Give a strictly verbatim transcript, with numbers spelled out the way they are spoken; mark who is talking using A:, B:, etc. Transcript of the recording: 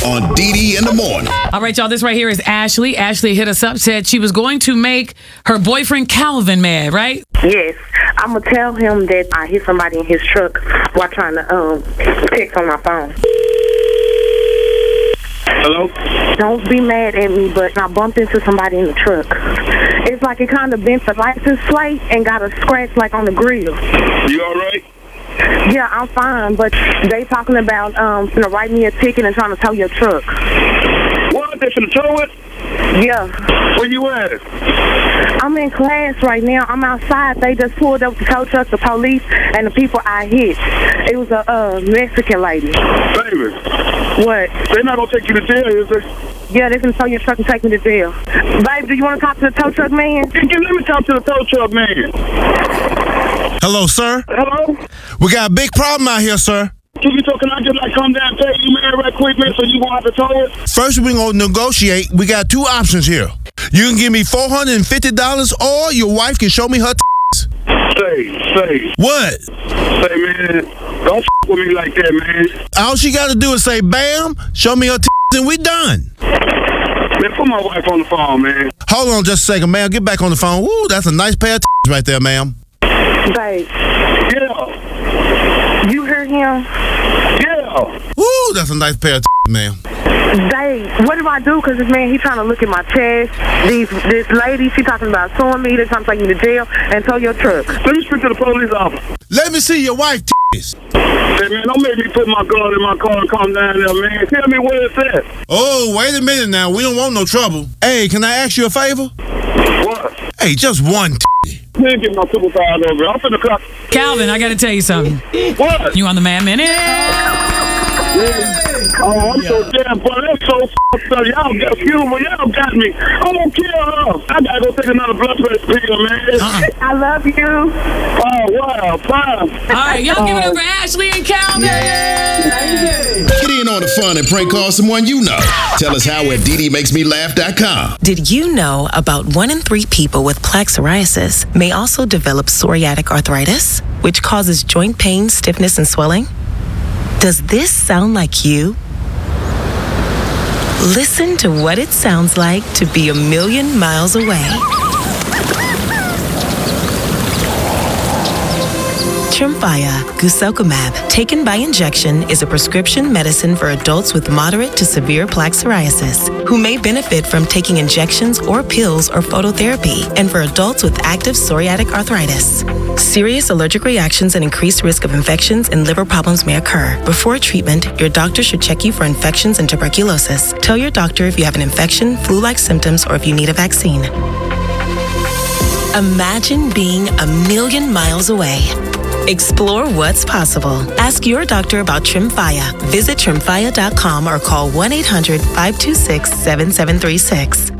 A: on D D in the morning.
B: All right, y'all, this right here is Ashley. Ashley hit us up, said she was going to make her boyfriend Calvin mad, right?
C: Yes. I'm going to tell him that I hit somebody in his truck while trying to um text on my phone.
D: Hello?
C: Don't be mad at me, but I bumped into somebody in the truck. It's like it kind of bent the license plate and got a scratch like on the grill.
D: You all right?
C: Yeah, I'm fine, but they talking about um, you know, write me a ticket and trying to tow your truck.
D: What? They finna tow it?
C: Yeah.
D: Where you at?
C: I'm in class right now. I'm outside. They just pulled up the tow truck, the police, and the people I hit. It was a uh, Mexican lady.
D: Baby.
C: What?
D: They're not gonna take you to jail, is they?
C: Yeah, they're gonna tow your truck and take me to jail. Babe, do you want to talk to the tow truck man?
D: Let me talk to the tow truck man.
E: Hello, sir.
D: Hello?
E: We got a big problem out here, sir.
D: Can you talk? Can I just like come down and pay you, man, right quick, man, so you gonna have to tow it?
E: First, we gonna negotiate. We got two options here. You can give me four hundred fifty dollars, or your wife can show me her t***s.
D: Say, say.
E: What?
D: Say, man, don't f*** with me like that, man.
E: All she got to do is say, bam, show me her t***s, and we done.
D: Man, put my wife on the phone, man.
E: Hold on just a second, ma'am. Get back on the phone. Woo, that's a nice pair of t***s right there, ma'am.
C: Babe.
D: Yeah.
C: You heard him?
D: Yeah.
E: Woo, that's a nice pair of t***s, ma'am.
C: Babe, what do I do? Because this man, he trying to look at my chest. These, this lady, she talking about suing me. They're trying to take me to jail and tow your truck.
D: Let me speak to the police officer.
E: Let me see your wife t***s.
D: Hey, man, don't make me put my gun in my car and come down there, man. Tell me where it's at.
E: Oh, wait a minute now. We don't want no trouble. Hey, can I ask you a favor?
D: What?
E: Hey, just one t***.
D: Man, get my supervisor over. I'm finna cut.
B: Calvin, I got to tell you something.
D: What?
B: You on the Man Minute?
D: Yeah. Oh, I'm so damn funny. That's so f***ed up. Y'all got humor. Y'all got me. I'm gonna kill her. I gotta go take another blood pressure pill, man.
B: Uh-uh.
C: I love you.
D: Oh, wow. Fine.
B: All right, y'all give it up for Ashley and Calvin.
A: Get in on the fun and prank call someone you know. Tell us how at D D makes me laugh dot com.
F: Did you know about one in three people with plaque psoriasis may also develop psoriatic arthritis, which causes joint pain, stiffness, and swelling? Does this sound like you? Listen to what it sounds like to be a million miles away. Tremfya guselkumab, taken by injection, is a prescription medicine for adults with moderate to severe plaque psoriasis who may benefit from taking injections or pills or phototherapy, and for adults with active psoriatic arthritis. Serious allergic reactions and increased risk of infections and liver problems may occur. Before treatment, your doctor should check you for infections and tuberculosis. Tell your doctor if you have an infection, flu-like symptoms, or if you need a vaccine. Imagine being a million miles away. Explore what's possible. Ask your doctor about Tremfya. Visit tremfya dot com or call one eight hundred five two six seven seven three six.